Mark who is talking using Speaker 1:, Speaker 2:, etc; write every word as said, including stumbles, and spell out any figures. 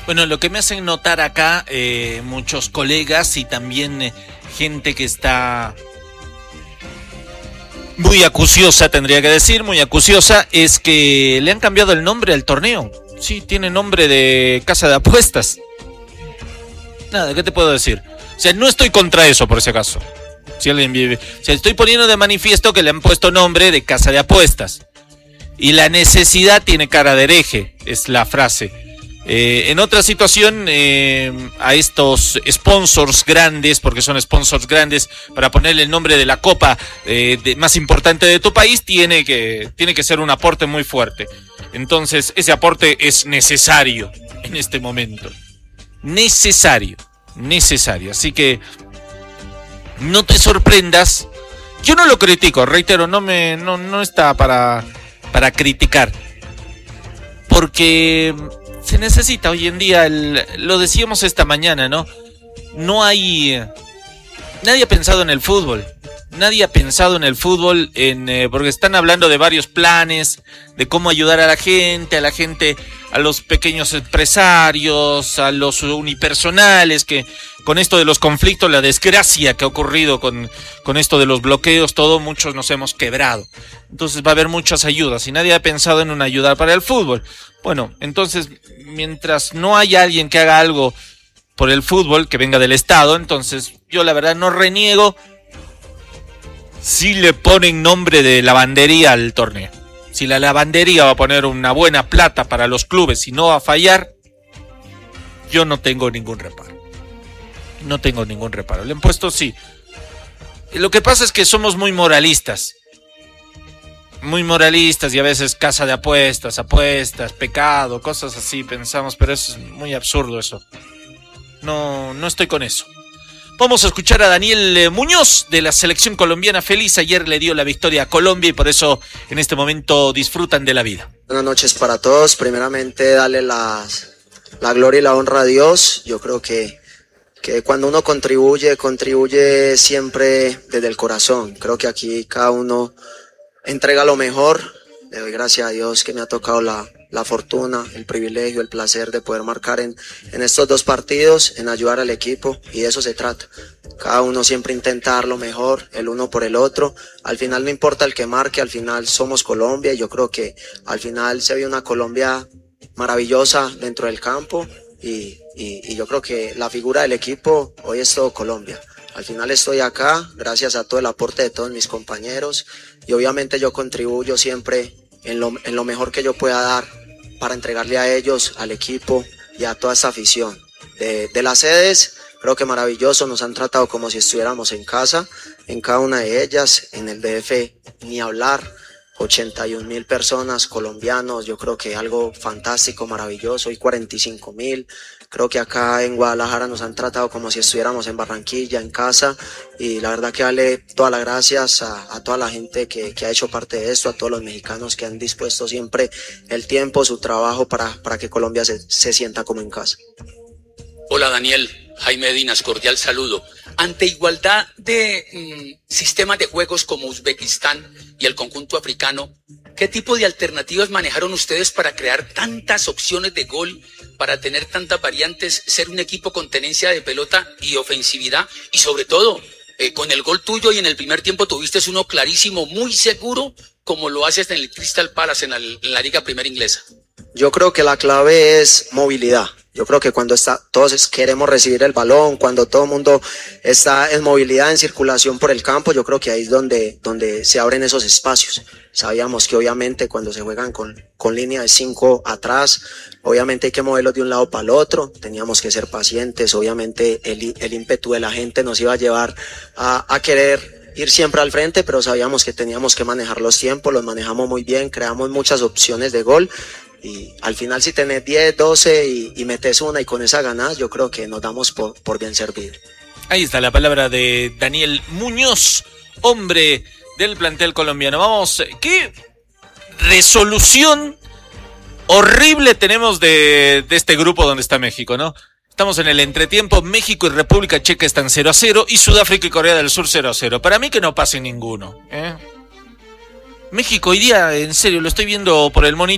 Speaker 1: Bueno, lo que me hacen notar acá eh, muchos colegas y también eh, gente que está muy acuciosa, tendría que decir, muy acuciosa, es que le han cambiado el nombre al torneo. Sí, tiene nombre de casa de apuestas. Nada, ¿qué te puedo decir? O sea, no estoy contra eso, por si acaso. Si alguien vive. O sea, estoy poniendo de manifiesto que le han puesto nombre de casa de apuestas. Y la necesidad tiene cara de hereje, es la frase. Eh, en otra situación, eh, a estos sponsors grandes, porque son sponsors grandes, para ponerle el nombre de la copa eh, de, más importante de tu país, tiene que, tiene que ser un aporte muy fuerte. Entonces, ese aporte es necesario en este momento. Necesario, necesario. Así que no te sorprendas. Yo no lo critico, reitero, no me, no, no está para, para criticar. Porque se necesita hoy en día, el, lo decíamos esta mañana, ¿no? No hay... Nadie ha pensado en el fútbol. Nadie ha pensado en el fútbol, en eh, porque están hablando de varios planes, de cómo ayudar a la gente, a la gente, a los pequeños empresarios, a los unipersonales, que con esto de los conflictos, la desgracia que ha ocurrido con, con esto de los bloqueos, todo, muchos nos hemos quebrado. Entonces va a haber muchas ayudas y nadie ha pensado en una ayuda para el fútbol. Bueno, entonces, mientras no haya alguien que haga algo por el fútbol, que venga del Estado, entonces yo la verdad no reniego si le ponen nombre de lavandería al torneo. Si la lavandería va a poner una buena plata para los clubes y no va a fallar, yo no tengo ningún reparo. No tengo ningún reparo. Le han puesto sí. Lo que pasa es que somos muy moralistas. Muy moralistas y a veces casa de apuestas, apuestas, pecado, cosas así pensamos, pero es muy absurdo eso. No, no estoy con eso. Vamos a escuchar a Daniel Muñoz de la selección colombiana feliz. Ayer le dio la victoria a Colombia y por eso en este momento disfrutan de la vida.
Speaker 2: Buenas noches para todos. Primeramente darle las, la gloria y la honra a Dios. Yo creo que, que cuando uno contribuye, contribuye siempre desde el corazón. Creo que aquí cada uno entrega lo mejor. Le doy gracias a Dios que me ha tocado la, la fortuna, el privilegio, el placer de poder marcar en, en estos dos partidos, en ayudar al equipo, y de eso se trata. Cada uno siempre intenta dar lo mejor, el uno por el otro. Al final no importa el que marque, al final somos Colombia, y yo creo que al final se ve una Colombia maravillosa dentro del campo, y, y, y yo creo que la figura del equipo hoy es todo Colombia. Al final estoy acá gracias a todo el aporte de todos mis compañeros, y obviamente yo contribuyo siempre en lo, en lo mejor que yo pueda dar para entregarle a ellos, al equipo y a toda esta afición. De, de las sedes, creo que maravilloso, nos han tratado como si estuviéramos en casa, en cada una de ellas. En el D F ni hablar, ochenta y un mil personas, colombianos, yo creo que algo fantástico, maravilloso, y cuarenta y cinco mil. Creo que acá en Guadalajara nos han tratado como si estuviéramos en Barranquilla, en casa, y la verdad que darle todas las gracias a, a toda la gente que, que ha hecho parte de esto, a todos los mexicanos que han dispuesto siempre el tiempo, su trabajo para, para que Colombia se, se sienta como en casa.
Speaker 3: Hola Daniel, Jaime Dinas, cordial saludo. Ante igualdad de mmm, sistemas de juegos como Uzbekistán y el conjunto africano, ¿qué tipo de alternativas manejaron ustedes para crear tantas opciones de gol, para tener tantas variantes, ser un equipo con tenencia de pelota y ofensividad? Y sobre todo, eh, con el gol tuyo y en el primer tiempo tuviste uno clarísimo, muy seguro, como lo haces en el Crystal Palace en la, en la Liga Primera Inglesa.
Speaker 2: Yo creo que la clave es movilidad. Yo creo que cuando está, todos queremos recibir el balón, cuando todo el mundo está en movilidad, en circulación por el campo, yo creo que ahí es donde, donde se abren esos espacios. Sabíamos que obviamente cuando se juegan con, con línea de cinco atrás, obviamente hay que moverlos de un lado para el otro, teníamos que ser pacientes, obviamente el, el ímpetu de la gente nos iba a llevar a, a querer ir siempre al frente, pero sabíamos que teníamos que manejar los tiempos, los manejamos muy bien, creamos muchas opciones de gol. Y al final si tenés diez, doce y, y metes una y con esa ganás, yo creo que nos damos por, por bien servido.
Speaker 1: Ahí está la palabra de Daniel Muñoz, hombre del plantel colombiano. Vamos, ¿qué resolución horrible tenemos de, de este grupo donde está México, no? Estamos en el entretiempo, México y República Checa están cero a cero y Sudáfrica y Corea del Sur cero a cero. Para mí que no pase ninguno, ¿eh? México hoy día, en serio, lo estoy viendo por el monitor.